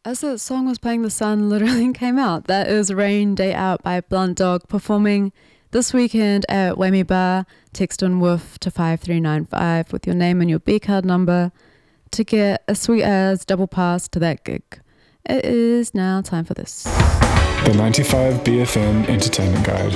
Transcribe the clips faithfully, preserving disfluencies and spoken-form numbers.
As the song was playing, the sun literally came out. That is Rain Day Out by Blunt Dog, performing this weekend at Whammy Bar. Text on Woof to five three nine five with your name and your B card number to get a sweet as double pass to that gig. It is now time for this. The ninety-five B F M Entertainment Guide.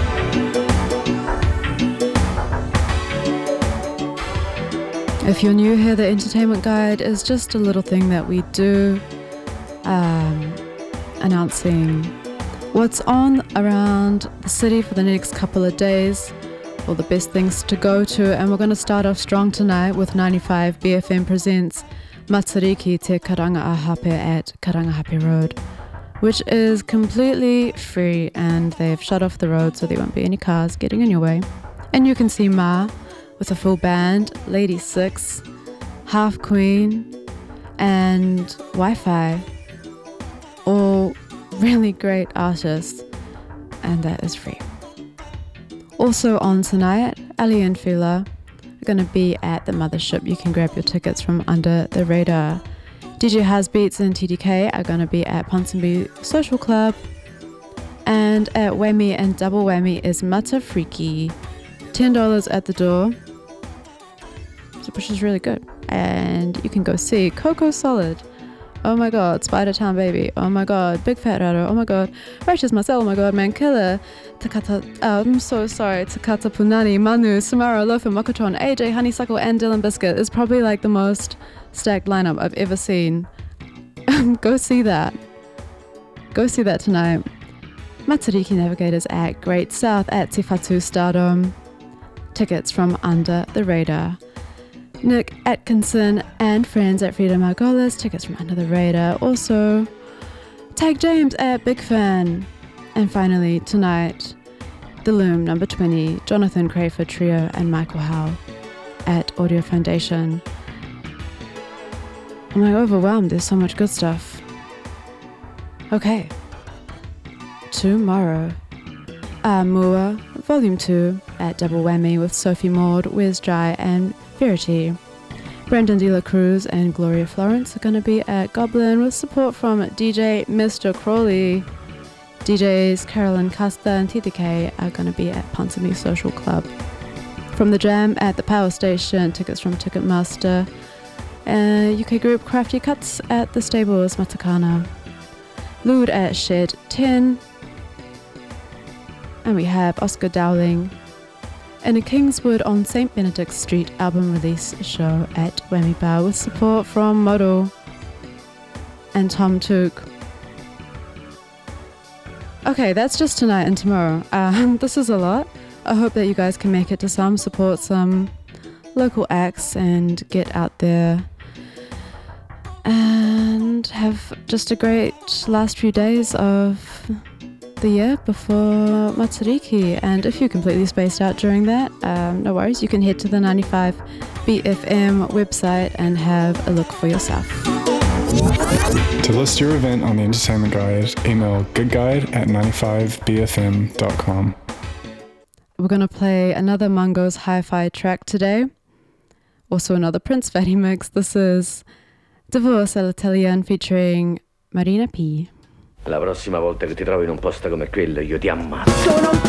If you're new here, the Entertainment Guide is just a little thing that we do, um, announcing what's on around the city for the next couple of days, all the best things to go to, and we're going to start off strong tonight with ninety-five B F M presents Matariki Te Karangahape at Karangahape Road, which is completely free, and they've shut off the road so there won't be any cars getting in your way. And you can see Ma with a full band, Lady Six, Half Queen, and Wi-Fi, all really great artists, and that is free. Also on tonight, Ali and Fila are going to be at the Mothership. You can grab your tickets from Under the Radar. D J Hasbeats and T D K are going to be at Ponsonby Social Club, and at Whammy and Double Whammy is Mata Freaky, ten dollars at the door, which is really good. And you can go see Coco Solid, oh my god, Spider Town Baby, oh my god, Big Fat Raro, oh my god, Righteous Marcel, oh my god, Mankiller, Takata, oh, I'm so sorry, Takata Punani, Manu, Samara, Lofa, Mokotron, A J, Honeysuckle, and Dylan Biscuit is probably like the most stacked lineup I've ever seen. Go see that. Go see that tonight. Matariki Navigators at Great South at Te Whatu Stardom. Tickets from Under the Radar. Nick Atkinson and friends at Frida Margolis, tickets from Under the Radar. Also, Tag James at Big Fan. And finally, tonight, The Loom, number twenty, Jonathan Crayford Trio and Michael Howe at Audio Foundation. I'm like overwhelmed, there's so much good stuff. Okay. Tomorrow, Amua, Volume two at Double Whammy with Sophie Maud, Wes Dry and Verity. Brendan De La Cruz and Gloria Florence are going to be at Goblin with support from D J Mister Crawley. D Js Carolyn Custer and T D K are going to be at Ponsonby Social Club. From the Jam at the Power Station, tickets from Ticketmaster. Uh, U K group Crafty Cuts at the Stables, Matakana. Lude at Shed ten. And we have Oscar Dowling and a Kingswood on Saint Benedict Street album release show at Whammy Bar with support from Model and Tom Took. Okay, that's just tonight and tomorrow. Um, this is a lot. I hope that you guys can make it to some, support some local acts and get out there and have just a great last few days of the year before Matariki. And if you're completely spaced out during that, um, no worries, you can head to the ninety-five B F M website and have a look for yourself. To list your event on the Entertainment Guide, email goodguide at ninety-five b f m dot com. We're going to play another Mungo's Hi-Fi track today. Also another Prince Fatty mix. This is Divorce all'Italian featuring Marina P. La prossima volta che ti trovi in un posto come quello io ti ammazzo.